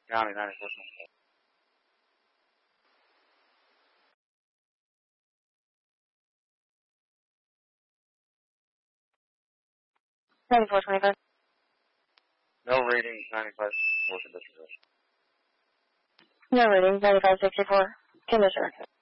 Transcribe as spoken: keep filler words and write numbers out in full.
County, ninety-four twenty-four. ninety-four twenty-five. No readings, ninety-five sixty-four condition. No readings, ninety-five sixty-four. Condition.